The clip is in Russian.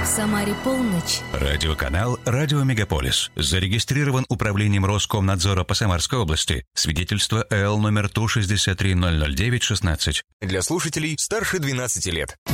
В Самаре полночь. Радиоканал «Радио Мегаполис». Зарегистрирован управлением Роскомнадзора по Самарской области. Свидетельство ЭЛ номер ТУ 6300916. Для слушателей старше 12 лет.